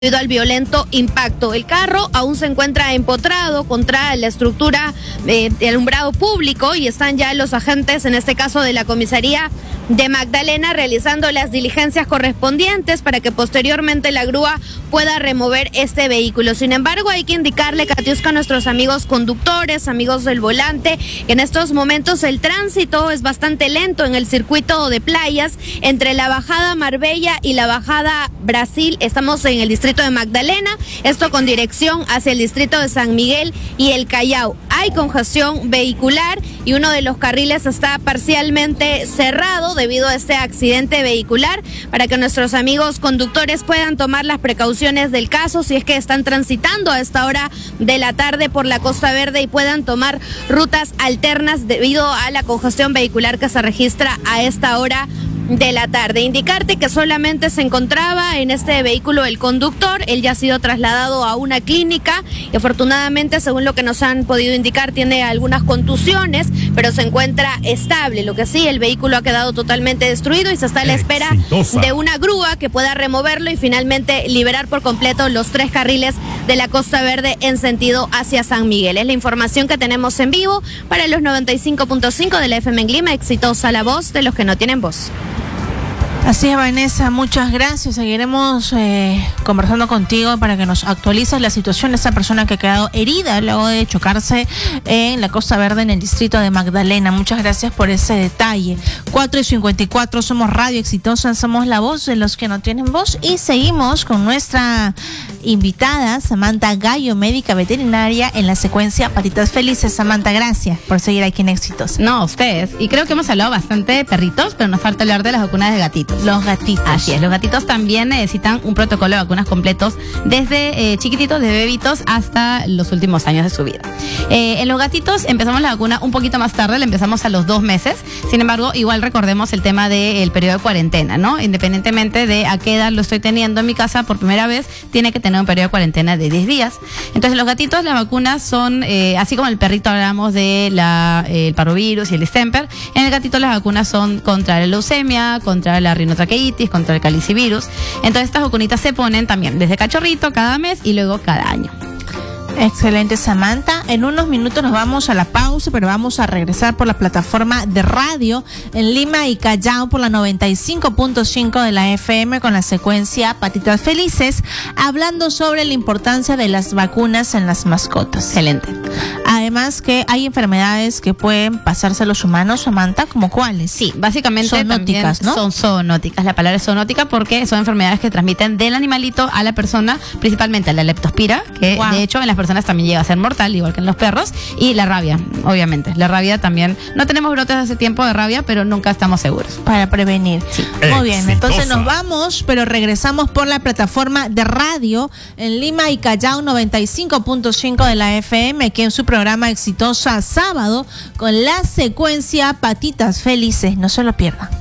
debido al violento impacto. El carro aún se encuentra empotrado contra la estructura de alumbrado público y están ya los agentes, en este caso de la comisaría de Magdalena, realizando las diligencias correspondientes para que posteriormente la grúa pueda remover este vehículo. Sin embargo, hay que indicarle, Katiuska, a nuestros amigos conductores, amigos del volante, que en estos momentos el tránsito es bastante lento en el circuito de playas entre la bajada Marbella y la bajada Brasil. Estamos en el distrito de Magdalena, esto con dirección hacia el distrito de San Miguel y el Callao. Hay congestión vehicular y uno de los carriles está parcialmente cerrado debido a este accidente vehicular, para que nuestros amigos conductores puedan tomar las precauciones del caso si es que están transitando a esta hora de la tarde por la Costa Verde y puedan tomar rutas alternas debido a la congestión vehicular que se registra a esta hora de la tarde. Indicarte que solamente se encontraba en este vehículo el conductor. Él ya ha sido trasladado a una clínica y afortunadamente, según lo que nos han podido indicar, tiene algunas contusiones, pero se encuentra estable. Lo que sí, el vehículo ha quedado totalmente destruido y se está a la espera de una grúa que pueda removerlo y finalmente liberar por completo los 3 carriles de la Costa Verde en sentido hacia San Miguel. Es la información que tenemos en vivo para los 95.5 de la FM en Lima. Exitosa la voz de los que no tienen voz. Así es, Vanessa, muchas gracias. Seguiremos conversando contigo para que nos actualices la situación de esa persona que ha quedado herida luego de chocarse en la Costa Verde en el distrito de Magdalena. Muchas gracias por ese detalle. 4:54, somos Radio Exitosa, somos la voz de los que no tienen voz y seguimos con nuestra invitada, Samantha Gallo, médica veterinaria en la secuencia Patitas Felices. Samantha, gracias por seguir aquí en Exitosa. No, ustedes. Y creo que hemos hablado bastante de perritos, pero nos falta hablar de las vacunas de gatitos. Los gatitos. Así es, los gatitos también necesitan un protocolo de vacunas completos desde chiquititos, de bebitos, hasta los últimos años de su vida. En los gatitos empezamos la vacuna un poquito más tarde, la empezamos a los 2 meses. Sin embargo, igual recordemos el tema del periodo de cuarentena, ¿no? Independientemente de a qué edad lo estoy teniendo en mi casa por primera vez, tiene que tener un periodo de cuarentena de 10 días. Entonces, los gatitos, las vacunas son, así como el perrito hablamos de el parvovirus y el distemper, en el gatito las vacunas son contra la leucemia, contra la rinotraqueitis, contra el calicivirus. Entonces, estas vacunitas se ponen también desde cachorrito cada mes y luego cada año. Excelente, Samantha. En unos minutos nos vamos a la pausa, pero vamos a regresar por la plataforma de radio en Lima y Callao por la 95.5 de la FM con la secuencia Patitas Felices, hablando sobre la importancia de las vacunas en las mascotas. Excelente. Además que hay enfermedades que pueden pasarse a los humanos, Samantha, ¿como cuáles? Sí, básicamente zoonóticas, ¿no? Son zoonóticas. La palabra es zoonótica porque son enfermedades que transmiten del animalito a la persona, principalmente a la leptospira, que de hecho en las personas también llega a ser mortal, igual que en los perros, y la rabia, obviamente. La rabia también. No tenemos brotes hace tiempo de rabia, pero nunca estamos seguros. Para prevenir. Sí. Muy bien, entonces nos vamos, pero regresamos por la plataforma de radio en Lima y Callao 95.5 de la FM, aquí en su programa Exitosa Sábado, con la secuencia Patitas Felices. No se lo pierdan.